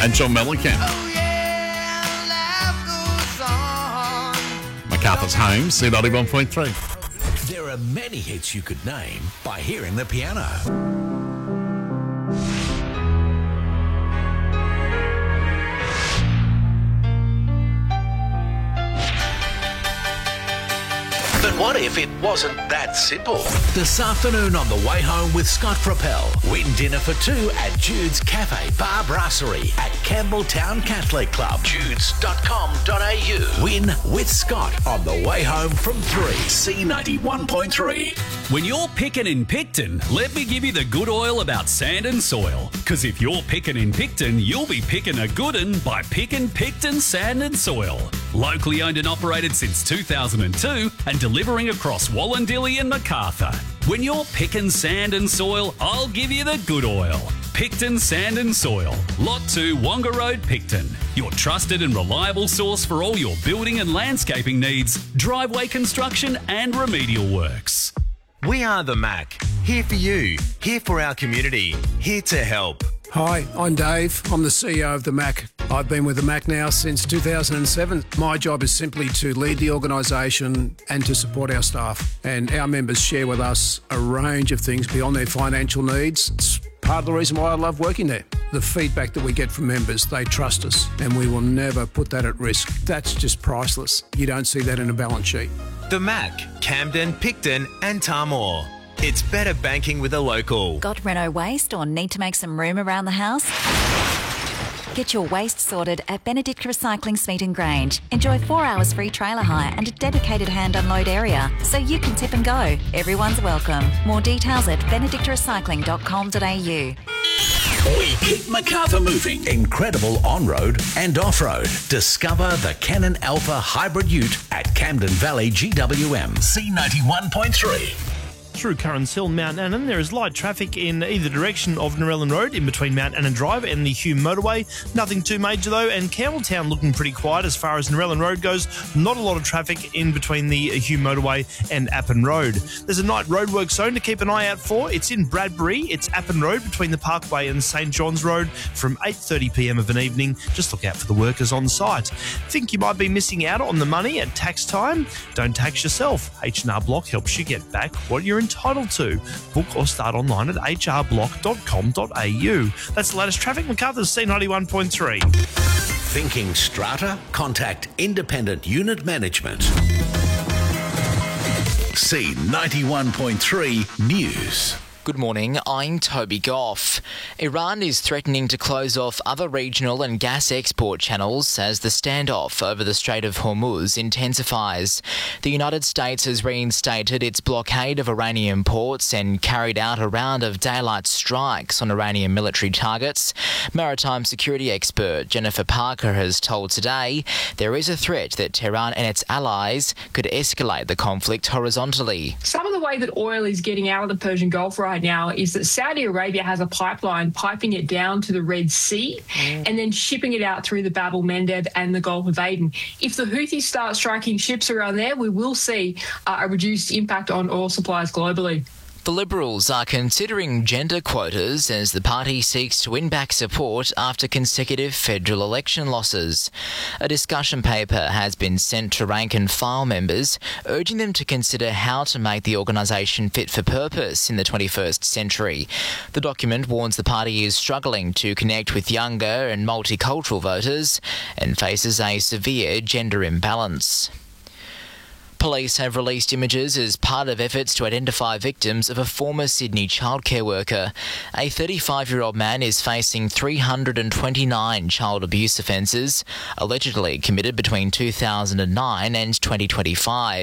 and John Mellencamp. MacArthur's Home, C91.3. There are many hits you could name by hearing the piano. But what if it wasn't that simple? This afternoon on The Way Home with Scott Propel, win dinner for two at Jude's Cafe Bar Brasserie at Campbelltown Catholic Club. Judes.com.au. Win with Scott on The Way Home from 3. C91.3. When you're picking in Picton, let me give you the good oil about sand and soil. Because if you're picking in Picton, you'll be picking a good un by picking Picton Sand and Soil. Locally owned and operated since 2002 and delivering across Wallandilly and MacArthur. When you're picking sand and soil, I'll give you the good oil. Picton Sand and Soil, Lot 2, Wonga Road, Picton. Your trusted and reliable source for all your building and landscaping needs, driveway construction and remedial works. We are the Mac. Here for you. Here for our community. Here to help. Hi, I'm Dave. I'm the CEO of the Mac. I've been with the Mac now since 2007. My job is simply to lead the organisation and to support our staff. And our members share with us a range of things beyond their financial needs. It's part of the reason why I love working there. The feedback that we get from members, they trust us and we will never put that at risk. That's just priceless. You don't see that in a balance sheet. The Mac, Camden, Picton and Tamor. It's better banking with a local. Got Renault waste or need to make some room around the house? Get your waste sorted at Benedict Recycling Smeaton Grange. Enjoy 4 hours free trailer hire and a dedicated hand unload area so you can tip and go. Everyone's welcome. More details at benedictrecycling.com.au. We keep MacArthur moving. Incredible on-road and off-road. Discover the Canon Alpha Hybrid Ute at Camden Valley GWM. C91.3. Through Currans Hill, Mount Annan, there is light traffic in either direction of Narellan Road in between Mount Annan Drive and the Hume Motorway. Nothing too major though, and Campbelltown looking pretty quiet as far as Narellan Road goes. Not a lot of traffic in between the Hume Motorway and Appin Road. There's a night roadwork zone to keep an eye out for. It's in Bradbury. It's Appin Road between the Parkway and St John's Road from 8:30pm of an evening. Just look out for the workers on site. Think you might be missing out on the money at tax time? Don't tax yourself. H&R Block helps you get back what you're entitled to. Book or start online at hrblock.com.au. That's the latest traffic. MacArthur's C91.3. Thinking strata? Contact Independent Unit Management. C91.3 News. Good morning, I'm Toby Goff. Iran is threatening to close off other regional and gas export channels as the standoff over the Strait of Hormuz intensifies. The United States has reinstated its blockade of Iranian ports and carried out a round of daylight strikes on Iranian military targets. Maritime security expert Jennifer Parker has told Today there is a threat that Tehran and its allies could escalate the conflict horizontally. Some of the way that oil is getting out of the Persian Gulf right now is that Saudi Arabia has a pipeline piping it down to the Red Sea and then shipping it out through the Bab el-Mandeb and the Gulf of Aden. If the Houthis start striking ships around there, we will see a reduced impact on oil supplies globally. The Liberals are considering gender quotas as the party seeks to win back support after consecutive federal election losses. A discussion paper has been sent to rank and file members, urging them to consider how to make the organisation fit for purpose in the 21st century. The document warns the party is struggling to connect with younger and multicultural voters and faces a severe gender imbalance. Police have released images as part of efforts to identify victims of a former Sydney childcare worker. A 35-year-old man is facing 329 child abuse offences, allegedly committed between 2009 and 2025.